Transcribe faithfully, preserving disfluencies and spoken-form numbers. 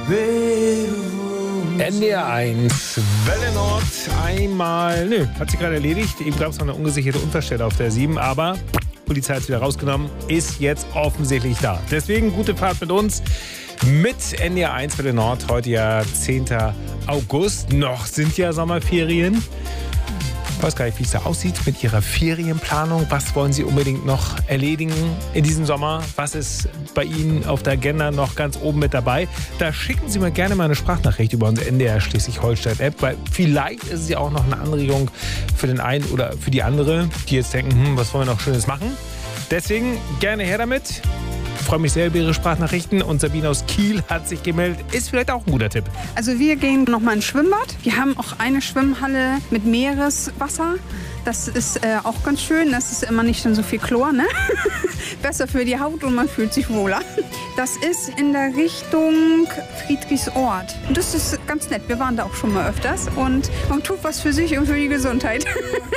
N D R eins, Welle Nord, einmal, nö, hat sich gerade erledigt. Eben gab es noch eine ungesicherte Unfallstelle auf der sieben, aber Polizei hat es wieder rausgenommen, ist jetzt offensichtlich da. Deswegen gute Fahrt mit uns, mit N D R eins Welle Nord, heute ja zehnter August. Noch sind ja Sommerferien. Ich weiß gar nicht, wie es da aussieht mit Ihrer Ferienplanung. Was wollen Sie unbedingt noch erledigen in diesem Sommer? Was ist bei Ihnen auf der Agenda noch ganz oben mit dabei? Da schicken Sie mir gerne mal eine Sprachnachricht über unsere N D R Schleswig-Holstein-App, weil vielleicht ist es ja auch noch eine Anregung für den einen oder für die andere, die jetzt denken, hm, was wollen wir noch Schönes machen? Deswegen gerne her damit. Ich freue mich sehr über Ihre Sprachnachrichten und Sabine aus Kiel hat sich gemeldet. Ist vielleicht auch ein guter Tipp. Also wir gehen noch mal ins Schwimmbad. Wir haben auch eine Schwimmhalle mit Meereswasser. Das ist äh, auch ganz schön. Das ist immer nicht so viel Chlor, ne? Besser für die Haut und man fühlt sich wohler. Das ist in der Richtung Friedrichsort. Und das ist ganz nett. Wir waren da auch schon mal öfters. Und man tut was für sich und für die Gesundheit.